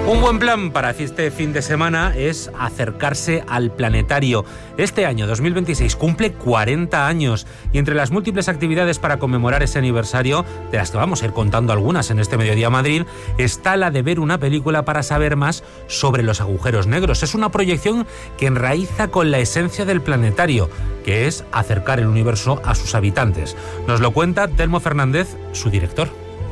Un buen plan para este fin de semana es acercarse al planetario. Este año, 2026, cumple 40 años y entre las múltiples actividades para conmemorar ese aniversario, de las que vamos a ir contando algunas en este Mediodía Madrid, está la de ver una película para saber más sobre los agujeros negros. Es una proyección que enraiza con la esencia del planetario, que es acercar el universo a sus habitantes. Nos lo cuenta Telmo Fernández, su director.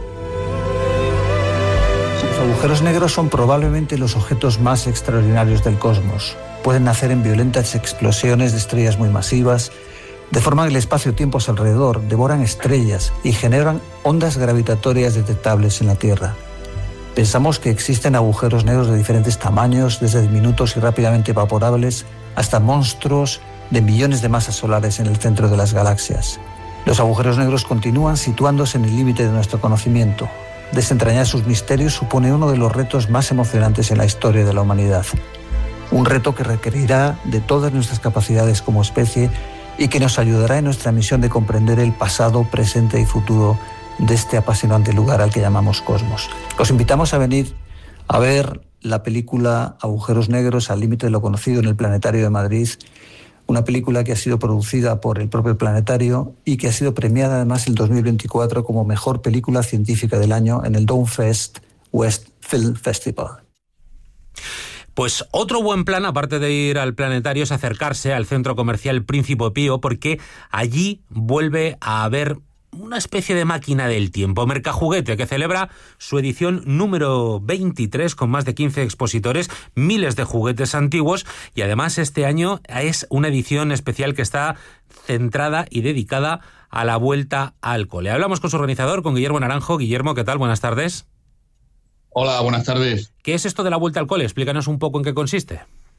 Los agujeros negros son probablemente los objetos más extraordinarios del cosmos. Pueden nacer en violentas explosiones de estrellas muy masivas, deforman el espacio-tiempo a su alrededor, devoran estrellas y generan ondas gravitatorias detectables en la Tierra. Pensamos que existen agujeros negros de diferentes tamaños, desde diminutos y rápidamente evaporables hasta monstruos de millones de masas solares en el centro de las galaxias. Los agujeros negros continúan situándose en el límite de nuestro conocimiento. Desentrañar sus misterios supone uno de los retos más emocionantes en la historia de la humanidad. Un reto que requerirá de todas nuestras capacidades como especie y que nos ayudará en nuestra misión de comprender el pasado, presente y futuro de este apasionante lugar al que llamamos cosmos. Os invitamos a venir a ver la película Agujeros Negros al límite de lo conocido en el Planetario de Madrid, una película que ha sido producida por el propio Planetario y que ha sido premiada además el 2024 como mejor película científica del año en el Dawnfest West Film Festival. Pues otro buen plan, aparte de ir al planetario, es acercarse al centro comercial Príncipe Pío, porque allí vuelve a haber una especie de máquina del tiempo, Mercajuguete, que celebra su edición número 23 con más de 15 expositores, miles de juguetes antiguos, y además este año es una edición especial que está centrada y dedicada a la vuelta al cole. Hablamos con su organizador, con Guillermo Naranjo. Guillermo, ¿qué tal? Buenas tardes. Hola, buenas tardes. ¿Qué es esto de la vuelta al cole? Explícanos un poco en qué consiste.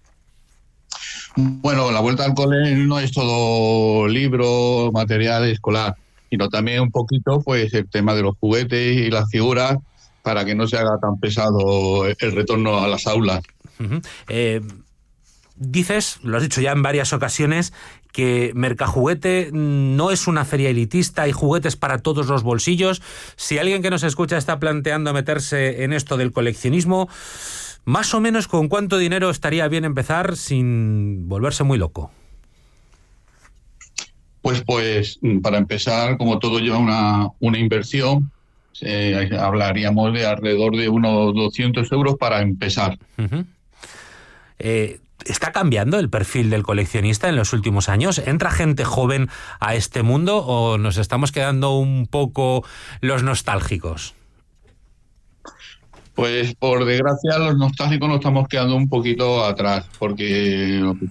Bueno, la vuelta al cole no es todo libro, material escolar, sino también un poquito pues el tema de los juguetes y las figuras para que no se haga tan pesado el retorno a las aulas. Uh-huh. Dices, lo has dicho ya en varias ocasiones, que Mercajuguete no es una feria elitista, hay juguetes para todos los bolsillos. Si alguien que nos escucha está planteando meterse en esto del coleccionismo, más o menos ¿con cuánto dinero estaría bien empezar sin volverse muy loco? Pues para empezar, como todo lleva una inversión, hablaríamos de alrededor de unos 200 euros para empezar. Uh-huh. ¿Está cambiando el perfil del coleccionista en los últimos años? ¿Entra gente joven a este mundo o nos estamos quedando un poco los nostálgicos? Pues por desgracia los nostálgicos nos estamos quedando un poquito atrás, porque